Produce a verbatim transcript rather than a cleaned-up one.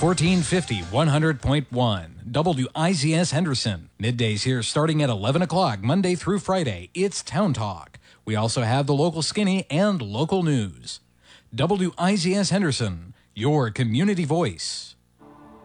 fourteen fifty, one hundred point one. W I Z S Henderson. Middays here starting at eleven o'clock, Monday through Friday. It's Town Talk. We also have the local skinny and local news. W I Z S Henderson, your community voice.